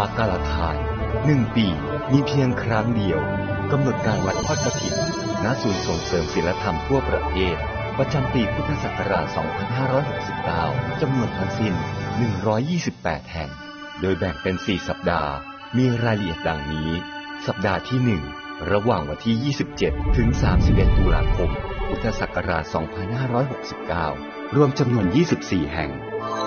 กาลทาน1 ปีมีเพียงครั้งเดียวกำหนดการวัดทอดกฐินณศูนย์ส่งเสริมศีลธรรมทั่วประเทศประจำปีพุทธศักราช 2569 จำนวนทั้งสิ้น 128 แห่งโดยแบ่งเป็น 4 สัปดาห์มีรายละเอียดดังนี้ สัปดาห์ที่ 1 ระหว่างวันที่ 27 ถึง 31 ตุลาคม พุทธศักราช 2569 รวมจำนวน 24 แห่ง